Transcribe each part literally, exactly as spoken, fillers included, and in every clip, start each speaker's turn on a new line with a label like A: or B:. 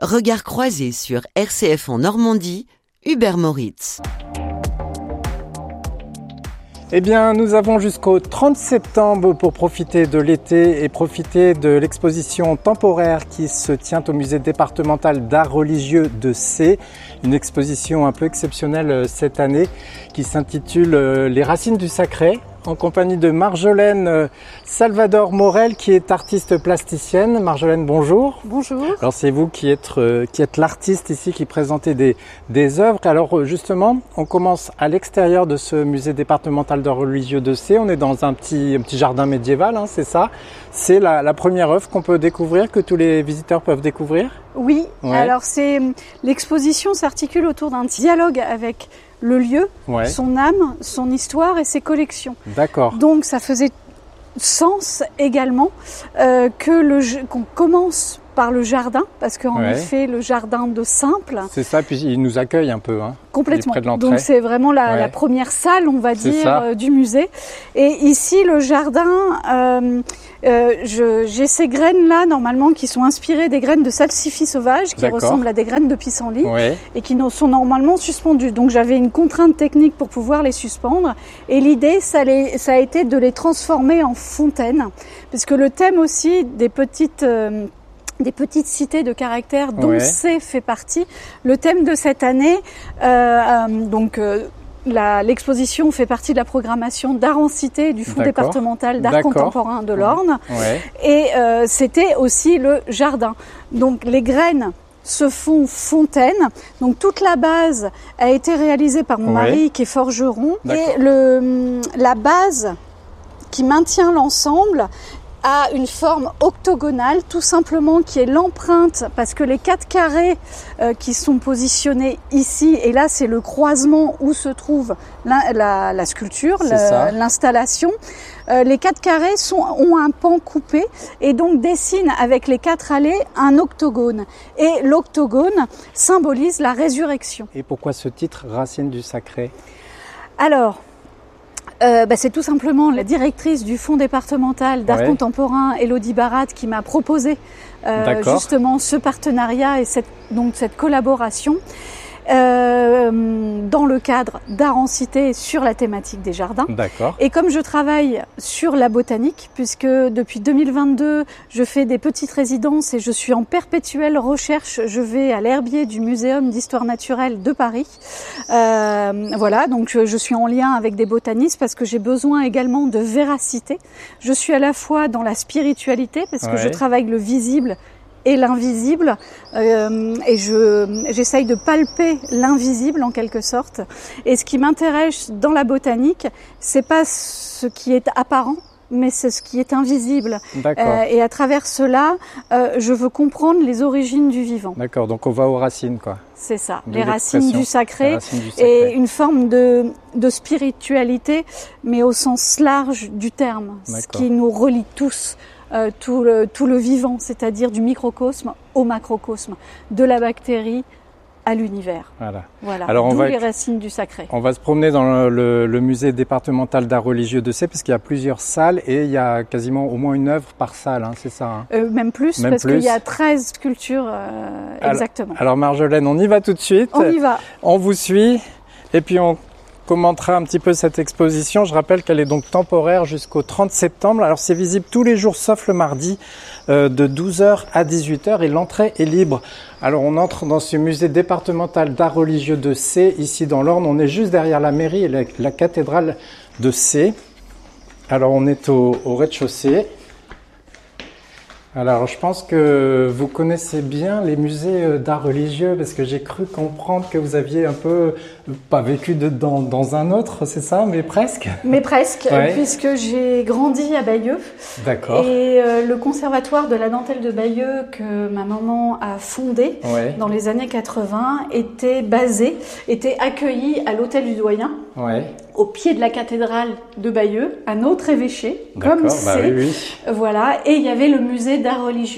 A: Regard croisé sur R C F en Normandie, Hubert Moritz.
B: Eh bien, nous avons jusqu'au trente septembre pour profiter de l'été et profiter de l'exposition temporaire qui se tient au musée départemental d'art religieux de Sées. Une exposition un peu exceptionnelle cette année qui s'intitule « Les racines du sacré ». En compagnie de Marjolaine Salvador Morel, qui est artiste plasticienne. Marjolaine, bonjour.
C: Bonjour.
B: Alors c'est vous qui êtes, euh, qui êtes l'artiste ici, qui présentez des, des œuvres. Alors justement, on commence à l'extérieur de ce musée départemental d'art religieux de Sées. On est dans un petit, un petit jardin médiéval, hein, c'est ça. C'est la, la première œuvre qu'on peut découvrir, que tous les visiteurs peuvent découvrir.
C: Oui,
B: ouais.
C: Alors c'est l'exposition s'articule autour d'un dialogue avec le lieu, ouais. son âme, son histoire et ses collections.
B: D'accord.
C: Donc ça faisait sens également euh, que le qu'on commence par le jardin, parce qu'en ouais. effet le jardin de Simple.
B: C'est ça, puis il nous accueille un peu. Hein.
C: Complètement.
B: Près de l'entrée.
C: Donc c'est vraiment la,
B: ouais.
C: la première salle, on va dire, euh, du musée. Et ici le jardin, euh, euh, je, j'ai ces graines là normalement qui sont inspirées des graines de salsifis sauvage, qui D'accord. ressemblent à des graines de pissenlit
B: ouais.
C: et qui sont normalement suspendues. Donc j'avais une contrainte technique pour pouvoir les suspendre. Et l'idée, ça, les, ça a été de les transformer en fontaines, puisque le thème aussi des petites euh, des petites cités de caractère dont ouais. Sées fait partie. Le thème de cette année, euh, euh, donc euh, la, l'exposition fait partie de la programmation d'art en cité du Fonds D'accord. départemental d'art D'accord. contemporain de l'Orne.
B: Ouais.
C: Et euh, c'était aussi le jardin. Donc les graines se font fontaine. Donc toute la base a été réalisée par mon ouais. mari qui est forgeron. D'accord. Et le, la base qui maintient l'ensemble a une forme octogonale, tout simplement, qui est l'empreinte, parce que les quatre carrés euh, qui sont positionnés ici, et là c'est le croisement où se trouve la, la, la sculpture, le, l'installation, euh, les quatre carrés sont, ont un pan coupé et donc dessinent avec les quatre allées un octogone. Et l'octogone symbolise la résurrection.
B: Et pourquoi ce titre, Racines du sacré ?
C: Alors, Euh, bah, c'est tout simplement la directrice du Fonds départemental d'art ouais. contemporain, Elodie Barat, qui m'a proposé euh, justement ce partenariat et cette, donc cette collaboration euh, dans le cadre d'art en cité sur la thématique des jardins.
B: D'accord.
C: Et comme je travaille sur la botanique, puisque depuis deux mille vingt-deux, je fais des petites résidences et je suis en perpétuelle recherche, je vais à l'herbier du Muséum d'histoire naturelle de Paris. Euh, voilà, donc je, je suis en lien avec des botanistes parce que j'ai besoin également de véracité. Je suis à la fois dans la spiritualité parce que ouais. je travaille le visible et l'invisible, euh, et je j'essaye de palper l'invisible en quelque sorte. Et ce qui m'intéresse dans la botanique, c'est pas ce qui est apparent, mais c'est ce qui est invisible.
B: D'accord.
C: Euh, et à travers cela, euh, je veux comprendre les origines du vivant.
B: D'accord, donc on va aux racines, quoi.
C: C'est ça, les racines du sacré,
B: racines du sacré
C: et une forme de, de spiritualité, mais au sens large du terme, D'accord. ce qui nous relie tous. Euh, tout, le, tout le vivant, c'est-à-dire du microcosme au macrocosme, de la bactérie à l'univers.
B: Voilà.
C: voilà.
B: Alors on
C: D'où
B: va,
C: les racines du sacré.
B: On va se promener dans le, le, le musée départemental d'art religieux de Sées, parce qu'il y a plusieurs salles et il y a quasiment au moins une œuvre par salle, hein, c'est ça hein
C: euh, Même plus, même parce plus. qu'il y a treize sculptures euh,
B: alors,
C: exactement.
B: Alors Marjolaine, on y va tout de suite.
C: On y va.
B: On vous suit et puis on commentera un petit peu cette exposition. Je rappelle qu'elle est donc temporaire jusqu'au trente septembre. Alors c'est visible tous les jours sauf le mardi euh, de douze heures à dix-huit heures et l'entrée est libre. Alors on entre dans ce musée départemental d'art religieux de Sées, ici dans l'Orne. On est juste derrière la mairie et la, la cathédrale de Sées. Alors on est au, au rez-de-chaussée. Alors, je pense que vous connaissez bien les musées d'art religieux parce que j'ai cru comprendre que vous aviez un peu, pas vécu de, dans, dans un autre, c'est ça, mais presque.
C: Mais presque, ouais. puisque j'ai grandi à Bayeux.
B: D'accord.
C: Et euh, le conservatoire de la dentelle de Bayeux que ma maman a fondé ouais. dans les années quatre-vingts était basé, était accueilli à l'hôtel du Doyen.
B: Ouais.
C: Au pied de la cathédrale de Bayeux, à notre évêché, comme
B: bah
C: c'est,
B: oui, oui.
C: voilà, et il y avait le musée d'art religieux.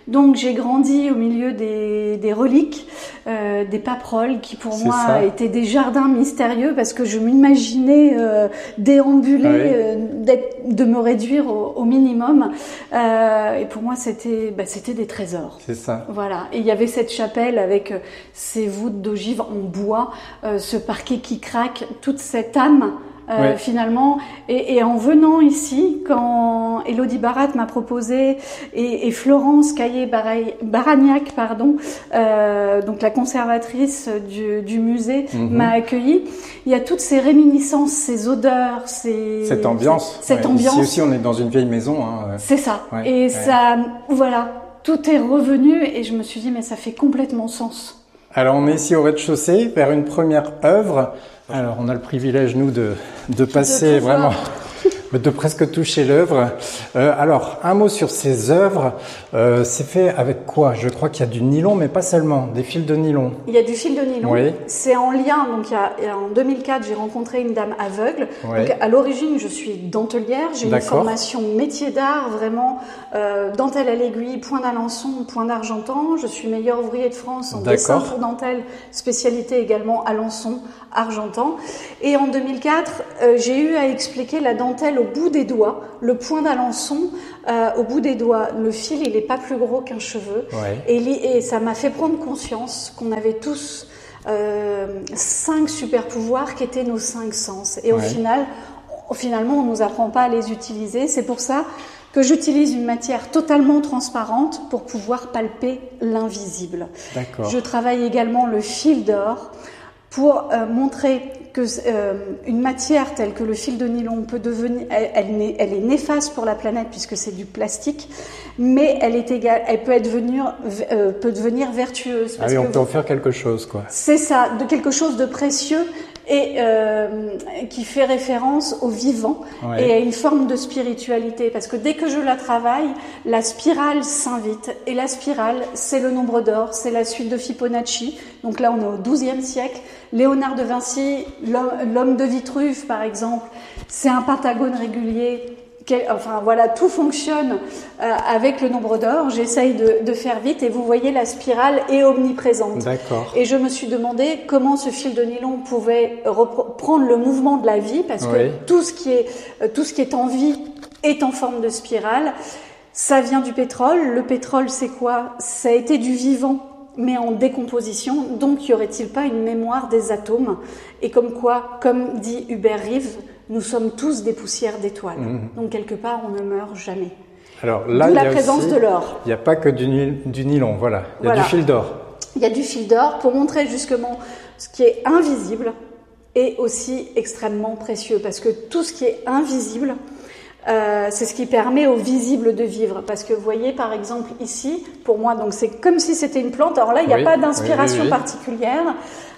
C: Donc j'ai grandi au milieu des, des reliques, euh, des paperoles qui pour
B: C'est
C: moi
B: ça.
C: étaient des jardins mystérieux parce que je m'imaginais euh, déambuler,
B: Ah oui.
C: euh, d'être, de me réduire au, au minimum. Euh, et pour moi c'était, bah, c'était des trésors.
B: C'est ça.
C: Voilà. Et il y avait cette chapelle avec euh, ces voûtes d'ogives en bois, euh, ce parquet qui craque, toute cette âme. Euh,
B: Ouais.
C: finalement, et, et en venant ici, quand Élodie Barat m'a proposé et, et Florence Caillé-Baragnac, pardon, euh, donc la conservatrice du, du musée,
B: Mhm.
C: m'a accueillie, il y a toutes ces réminiscences, ces odeurs, ces
B: Cette ambiance.
C: cette
B: Ouais.
C: ambiance.
B: Ici aussi, on est dans une vieille maison. Hein.
C: C'est ça.
B: Ouais.
C: Et
B: Ouais.
C: ça, voilà, tout est revenu et je me suis dit mais ça fait complètement sens.
B: Alors, on est ici au rez-de-chaussée, vers une première œuvre. Alors, on a le privilège, nous, de, de passer
C: De pouvoir.
B: vraiment, de presque toucher l'œuvre. Euh, alors, un mot sur ces œuvres. Euh, c'est fait avec quoi? Je crois qu'il y a du nylon, mais pas seulement, des fils de nylon.
C: Il y a du fil de nylon.
B: Oui.
C: C'est en lien. Donc, il y a, il y a- en deux mille quatre, j'ai rencontré une dame aveugle.
B: Oui.
C: Donc, à l'origine, je suis dentelière. J'ai une
B: D'accord.
C: formation métier d'art, vraiment euh, dentelle à l'aiguille, point d'Alençon, point d'Argentan. Je suis meilleur ouvrier de France en
B: D'accord.
C: dessin pour dentelle, spécialité également Alençon, Argentan. Et en deux mille quatre, euh, j'ai eu à expliquer la dentelle au bout des doigts, le point d'Alençon euh, au bout des doigts. Le fil, il n'est pas plus gros qu'un cheveu.
B: Ouais.
C: Et, li- et ça m'a fait prendre conscience qu'on avait tous euh, cinq super pouvoirs qui étaient nos cinq sens. Et au
B: Ouais.
C: final, on- finalement, on nous apprend pas à les utiliser. C'est pour ça que j'utilise une matière totalement transparente pour pouvoir palper l'invisible.
B: D'accord.
C: Je travaille également le fil d'or pour euh, montrer que euh, une matière telle que le fil de nylon peut devenir, elle, elle, n'est- elle est néfaste pour la planète puisque c'est du plastique, mais elle est égale, elle peut être venir, euh, peut devenir vertueuse.
B: Ah
C: Parce
B: oui, on
C: que
B: peut en faire quelque chose, quoi.
C: c'est ça, de quelque chose de précieux et euh, qui fait référence au vivant
B: Ouais.
C: et à une forme de spiritualité. Parce que dès que je la travaille, la spirale s'invite. Et la spirale, c'est le nombre d'or, c'est la suite de Fibonacci. Donc là, on est au douzième siècle. Léonard de Vinci, l'homme l'homme de Vitruve, par exemple, c'est un pentagone régulier. Quel- Enfin voilà, tout fonctionne euh, avec le nombre d'or. J'essaye de, de faire vite et vous voyez la spirale est omniprésente.
B: D'accord.
C: Et je me suis demandé comment ce fil de nylon pouvait reprendre le mouvement de la vie parce que
B: Oui.
C: tout ce qui est euh, tout ce qui est en vie est en forme de spirale. Ça vient du pétrole. Le pétrole, c'est quoi? Ça a été du vivant, mais en décomposition. Donc, y aurait-il pas une mémoire des atomes? Et comme quoi, comme dit Hubert Reeves, nous sommes tous des poussières d'étoiles.
B: Mmh.
C: Donc, quelque part, on ne meurt jamais.
B: Alors là,
C: D'où
B: il y
C: la
B: a
C: présence
B: aussi,
C: de l'or.
B: il n'y a pas que du, ny- du nylon, voilà. Il y a
C: Voilà.
B: du fil d'or.
C: Il y a du fil d'or pour montrer justement ce qui est invisible est aussi extrêmement précieux. Parce que tout ce qui est invisible, Euh, c'est ce qui permet au visible de vivre. Parce que vous voyez, par exemple, ici, pour moi, donc c'est comme si c'était une plante. Alors là, il n'y a
B: Oui,
C: pas d'inspiration
B: oui, oui, oui.
C: particulière.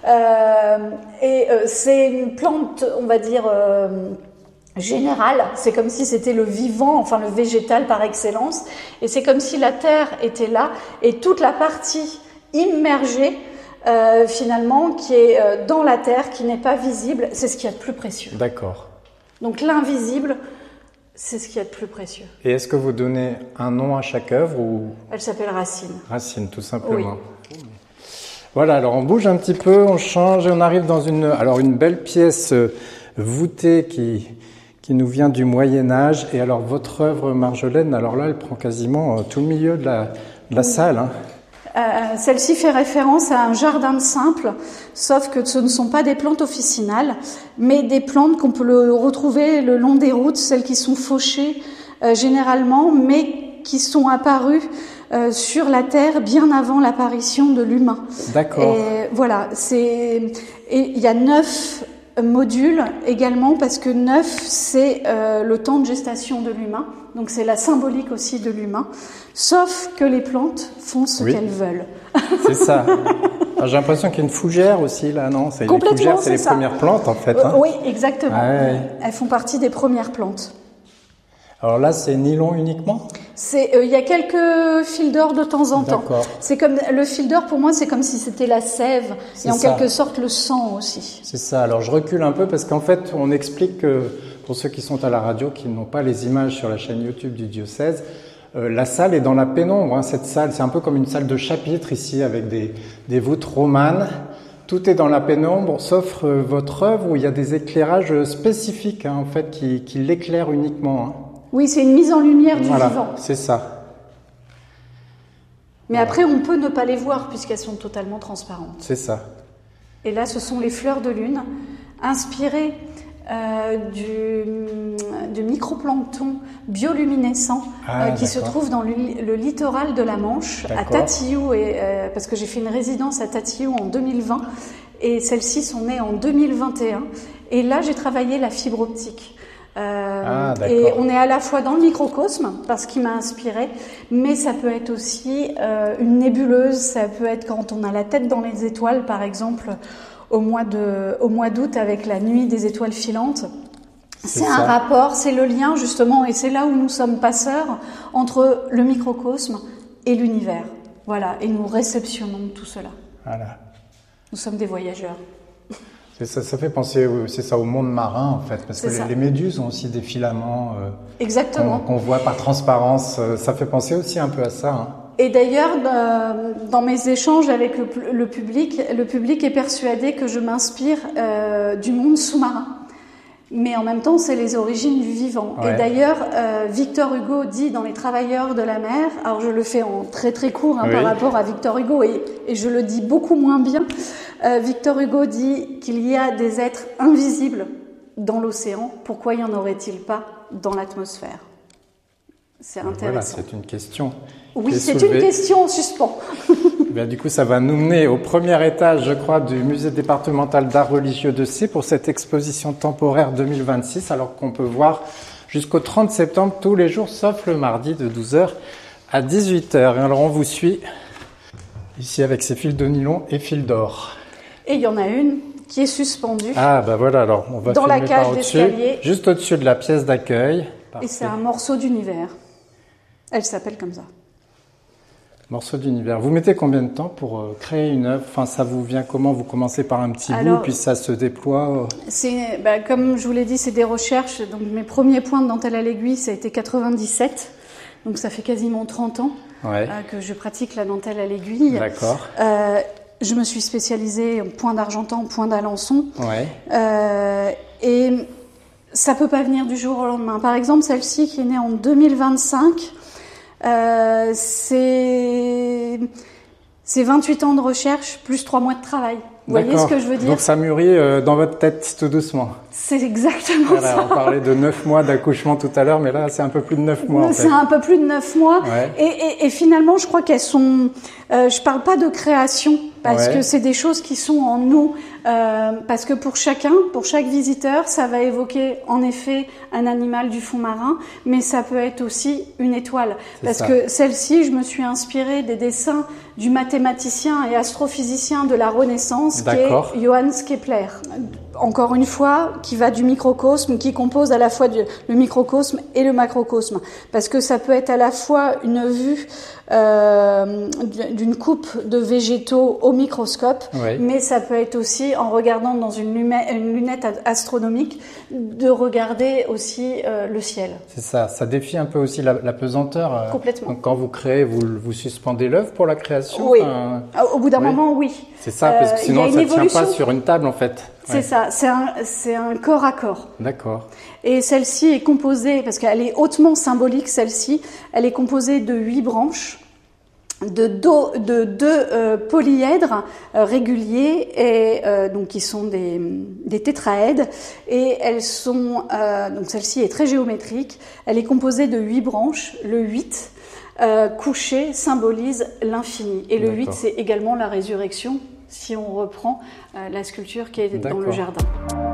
C: Euh, et euh, c'est une plante, on va dire, euh, générale. C'est comme si c'était le vivant, enfin le végétal par excellence. Et c'est comme si la terre était là. Et toute la partie immergée, euh, finalement, qui est euh, dans la terre, qui n'est pas visible, c'est ce qu'il y a de plus précieux.
B: D'accord.
C: Donc l'invisible, c'est ce qu'il y a de plus précieux.
B: Et est-ce que vous donnez un nom à chaque œuvre ou
C: Elle s'appelle Racine.
B: Racine, tout simplement? Voilà, alors on bouge un petit peu, on change et on arrive dans une, alors une belle pièce euh, voûtée qui, qui nous vient du Moyen-Âge. Et alors votre œuvre, Marjolaine, alors là, elle prend quasiment euh, tout le milieu de la, de la salle. Hein.
C: Euh, celle-ci fait référence à un jardin de simple, sauf que ce ne sont pas des plantes officinales, mais des plantes qu'on peut le retrouver le long des routes, celles qui sont fauchées euh, généralement, mais qui sont apparues euh, sur la terre bien avant l'apparition de l'humain.
B: D'accord.
C: Et voilà, c'est et il y a neuf modules également parce que neuf c'est euh, le temps de gestation de l'humain, donc c'est la symbolique aussi de l'humain. Sauf que les plantes font ce
B: Oui.
C: qu'elles veulent.
B: C'est ça. Alors, j'ai l'impression qu'il y a une fougère aussi là, non? C'est les
C: Complètement,
B: fougères, c'est
C: c'est
B: les
C: ça.
B: premières plantes en fait.
C: Euh,
B: Hein.
C: oui, exactement.
B: Ouais.
C: Elles font partie des premières plantes.
B: Alors là, c'est nylon uniquement?
C: C'est, euh, il y a quelques fils d'or de temps en temps.
B: D'accord.
C: C'est comme le fil d'or pour moi, c'est comme si c'était la sève
B: C'est
C: et en
B: ça.
C: quelque sorte le sang aussi.
B: C'est ça. Alors je recule un peu parce qu'en fait, on explique que pour ceux qui sont à la radio, qui n'ont pas les images sur la chaîne YouTube du diocèse, Euh, la salle est dans la pénombre, hein, cette salle, c'est un peu comme une salle de chapitre ici avec des, des voûtes romanes. Tout est dans la pénombre, sauf euh, votre œuvre où il y a des éclairages spécifiques hein, en fait, qui, qui l'éclairent uniquement. Hein.
C: Oui, c'est une mise en lumière du
B: voilà,
C: vivant.
B: C'est ça.
C: Mais voilà. Après, on peut ne pas les voir puisqu'elles sont totalement transparentes.
B: C'est ça.
C: Et là, ce sont les fleurs de lune, inspirées Euh, du, du microplancton bioluminescent
B: ah,
C: euh, qui se trouve dans le, le littoral de la Manche, à Tatillou, et, euh, parce que j'ai fait une résidence à Tatillou en deux mille vingt et celles-ci sont nées en deux mille vingt et un. Et là, j'ai travaillé la fibre optique. Euh,
B: ah,
C: et on est à la fois dans le microcosme, parce qu'il m'a inspiré, mais ça peut être aussi euh, une nébuleuse, ça peut être quand on a la tête dans les étoiles, par exemple, au mois de, au mois d'août avec la nuit des étoiles filantes. C'est, c'est un rapport, c'est le lien justement, et c'est là où nous sommes passeurs entre le microcosme et l'univers. Voilà, et nous réceptionnons tout cela.
B: Voilà.
C: Nous sommes des voyageurs.
B: C'est ça, ça fait penser, c'est ça, au monde marin en fait, parce c'est que ça. Les méduses ont aussi des filaments euh,
C: Exactement.
B: Qu'on, qu'on voit par transparence. Ça fait penser aussi un peu à ça. Hein.
C: Et d'ailleurs, dans mes échanges avec le public, le public est persuadé que je m'inspire euh, du monde sous-marin. Mais en même temps, c'est les origines du vivant. Ouais. Et d'ailleurs, euh, Victor Hugo dit dans Les Travailleurs de la mer, alors je le fais en très très court hein, oui. par rapport à Victor Hugo, et, et je le dis beaucoup moins bien, euh, Victor Hugo dit qu'il y a des êtres invisibles dans l'océan. Pourquoi y en aurait-il pas dans l'atmosphère ? C'est intéressant.
B: Voilà, c'est une question.
C: Oui, c'est soulevée. Une question en suspens.
B: Bien, du coup, ça va nous mener au premier étage, je crois, du musée départemental d'art religieux de C pour cette exposition temporaire deux mille vingt-six, alors qu'on peut voir jusqu'au trente septembre tous les jours, sauf le mardi de douze heures à dix-huit heures. Et alors, on vous suit ici avec ces fils de nylon et fils d'or.
C: Et il y en a une qui est suspendue.
B: Ah, ben voilà, alors on va
C: dans la
B: filmer
C: cage
B: par au-dessus,
C: d'escalier.
B: Juste au-dessus de la pièce d'accueil. Parfait.
C: Et c'est un morceau d'univers. Elle s'appelle comme ça.
B: Morceau d'univers. Vous mettez combien de temps pour euh, créer une œuvre ? Enfin, ça vous vient comment ? Vous commencez par un petit Alors, bout, puis ça se déploie euh...
C: c'est, bah, comme je vous l'ai dit, c'est des recherches. Donc, mes premiers points de dentelle à l'aiguille, ça a été quatre-vingt-dix-sept. Donc, ça fait quasiment trente ans
B: ouais.
C: euh, que je pratique la dentelle à l'aiguille.
B: D'accord.
C: Euh, je me suis spécialisée en point d'Argentan, point d'Alençon.
B: Ouais.
C: Euh, et ça peut pas venir du jour au lendemain. Par exemple, celle-ci qui est née en deux mille vingt-cinq, euh, c'est, c'est vingt-huit ans de recherche plus trois mois de travail. Vous
B: D'accord.
C: voyez ce que je veux dire ?
B: Donc ça mûrit euh, dans votre tête tout doucement.
C: C'est exactement
B: voilà,
C: ça.
B: On parlait de neuf mois d'accouchement tout à l'heure, mais là c'est un peu plus de neuf mois. En
C: c'est
B: fait.
C: un peu plus de neuf mois.
B: Ouais.
C: Et, et, et finalement, je crois qu'elles sont... Euh, je parle pas de création, parce ouais. que c'est des choses qui sont en nous. Euh, parce que pour chacun, pour chaque visiteur, ça va évoquer en effet un animal du fond marin, mais ça peut être aussi une étoile. C'est parce ça. Que celle-ci, je me suis inspirée des dessins du mathématicien et astrophysicien de la Renaissance,
B: D'accord.
C: qui est Johannes Kepler. Encore une fois, qui va du microcosme, qui compose à la fois du, le microcosme et le macrocosme. Parce que ça peut être à la fois une vue euh, d'une coupe de végétaux au microscope, oui. mais ça peut être aussi, en regardant dans une, lumette, une lunette astronomique, de regarder aussi euh, le ciel.
B: C'est ça, ça défie un peu aussi la, la pesanteur.
C: Complètement.
B: Donc quand vous créez, vous, vous suspendez l'œuvre pour la création ?
C: Oui,
B: enfin...
C: au bout d'un
B: oui.
C: moment, oui.
B: C'est ça, parce que sinon
C: euh,
B: ça ne tient pas sur une table en fait.
C: C'est ouais. ça, c'est un, c'est un corps à corps.
B: D'accord.
C: Et celle-ci est composée, parce qu'elle est hautement symbolique, celle-ci, elle est composée de huit branches, de deux de deux euh, polyèdres euh, réguliers, et euh, donc qui sont des, des tétraèdes, et elles sont, euh, donc celle-ci est très géométrique, elle est composée de huit branches, le huit, euh, couché, symbolise l'infini, et le D'accord. huit, c'est également la résurrection, si on reprend euh, la sculpture qui est D'accord. dans le jardin.